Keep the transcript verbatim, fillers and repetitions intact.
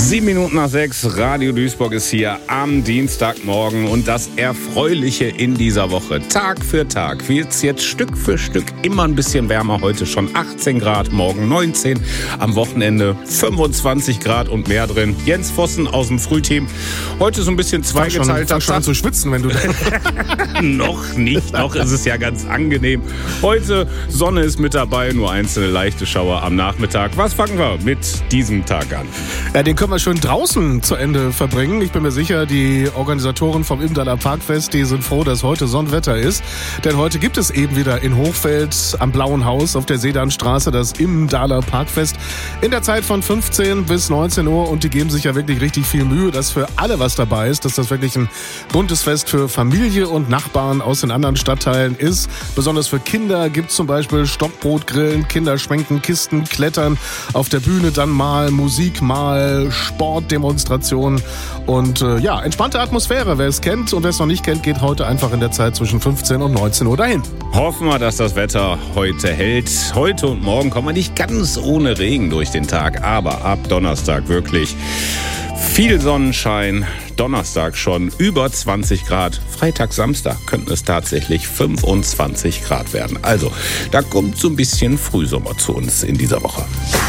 Sieben Minuten nach sechs, Radio Duisburg ist hier am Dienstagmorgen und das Erfreuliche in dieser Woche. Tag für Tag wird es jetzt Stück für Stück immer ein bisschen wärmer. Heute schon achtzehn Grad, morgen neunzehn, am Wochenende fünfundzwanzig Grad und mehr drin. Jens Vossen aus dem Frühteam. Heute so ein bisschen zweigeteilt. Fang schon an zu schwitzen, wenn du Noch nicht, noch ist es ja ganz angenehm. Heute Sonne ist mit dabei, nur einzelne leichte Schauer am Nachmittag. Was fangen wir mit diesem Tag an? Ja, den können wir schon draußen zu Ende verbringen. Ich bin mir sicher, die Organisatoren vom Imdaler Parkfest, die sind froh, dass heute Sonnenwetter ist. Denn heute gibt es eben wieder in Hochfeld am Blauen Haus auf der Sedanstraße das Imdaler Parkfest in der Zeit von fünfzehn bis neunzehn Uhr. Und die geben sich ja wirklich richtig viel Mühe, dass für alle was dabei ist, dass das wirklich ein buntes Fest für Familie und Nachbarn aus den anderen Stadtteilen ist. Besonders für Kinder gibt es zum Beispiel Stockbrotgrillen, Kinderschwenken, Kisten, Klettern, auf der Bühne dann mal Musik, mal Sportdemonstrationen und äh, ja, entspannte Atmosphäre. Wer es kennt und wer es noch nicht kennt, geht heute einfach in der Zeit zwischen fünfzehn und neunzehn Uhr dahin. Hoffen wir, dass das Wetter heute hält. Heute und morgen kommen wir nicht ganz ohne Regen durch den Tag, aber ab Donnerstag wirklich viel Sonnenschein. Donnerstag schon über zwanzig Grad. Freitag, Samstag könnten es tatsächlich fünfundzwanzig Grad werden. Also, da kommt so ein bisschen Frühsommer zu uns in dieser Woche.